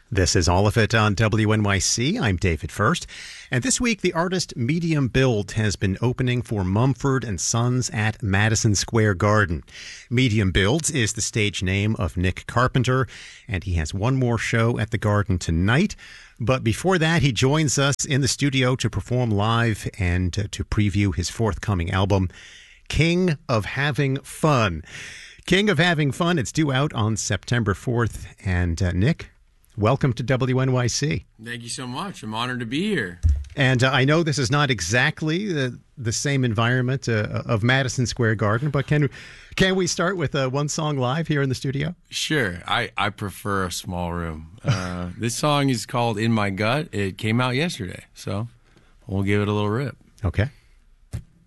This is all of it on WNYC. I'm David First. And this week, the artist Medium Build has been opening for Mumford & Sons at Madison Square Garden. Medium Builds is the stage name of Nick Carpenter, and he has one more show at the Garden tonight. But before that, he joins us in the studio to perform live and to preview his forthcoming album, King of Having Fun. King of Having Fun, it's due out on September 4th. And Nick, welcome to WNYC. Thank you so much. I'm honored to be here. And I know this is not exactly the same environment of Madison Square Garden, but can we start with one song live here in the studio? Sure. I prefer a small room. This song is called In My Gut. It came out yesterday, so we'll give it a little rip. Okay.